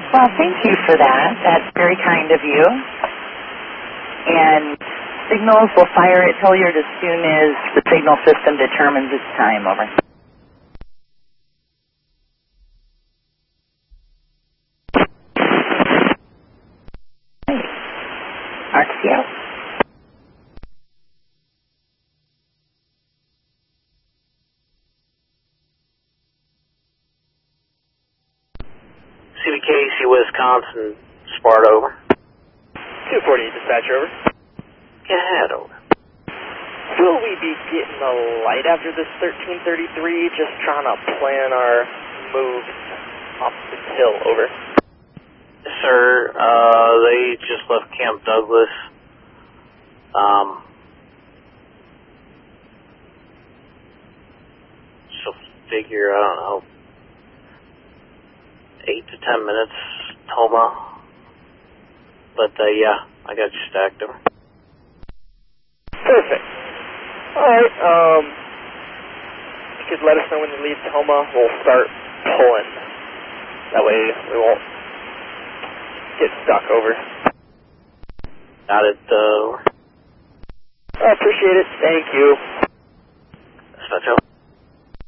Well, thank you for that. That's very kind of you. And signals will fire at Hilliard as soon as the signal system determines its time. Over. RCO. CBKC Wisconsin, Sparta, over. 240 dispatcher, over. Go ahead, over. Will we be getting a light after this 1333? Just trying to plan our moves up the hill, over. Yes, sir. They just left Camp Douglas. So figure, I don't know, 8 to 10 minutes, Toma. But, yeah, I got you stacked over. Perfect. Alright, you could let us know when you leave Toma. We'll start pulling. That way we won't get stuck, over. Got it, over. I appreciate it. Thank you. Dispatch, over.